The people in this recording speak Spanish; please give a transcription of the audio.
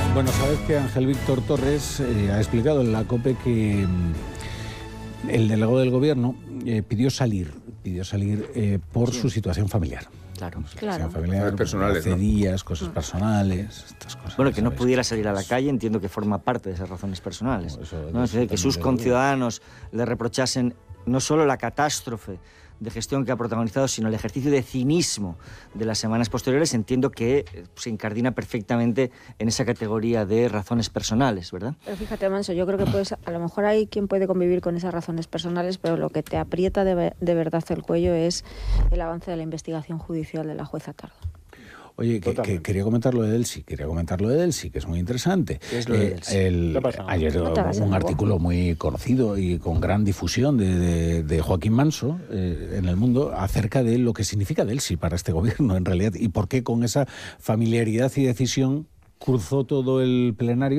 Bueno, sabes que Ángel Víctor Torres ha explicado en la COPE que el delegado del gobierno pidió salir por su situación familiar. Claro. Situación familiar, personales, hace días, cosas personales, estas cosas. Bueno, que no ¿sabes? pudiera salir a la calle, entiendo que forma parte de esas razones personales. ¿No? Es decir, que sus conciudadanos le reprochasen no solo la catástrofe de gestión que ha protagonizado, sino el ejercicio de cinismo de las semanas posteriores, entiendo que se incardina perfectamente en esa categoría de razones personales, ¿verdad? Pero fíjate, Manso, yo creo que a lo mejor hay quien puede convivir con esas razones personales, pero lo que te aprieta de verdad el cuello es el avance de la investigación judicial de la jueza Tardo. Oye, que quería comentar lo de Delsi, que es muy interesante. ¿Qué es lo de Delsi? Ayer un artículo muy conocido y con gran difusión de Joaquín Manso en El Mundo acerca de lo que significa Delsi para este gobierno en realidad y por qué con esa familiaridad y decisión cruzó todo el plenario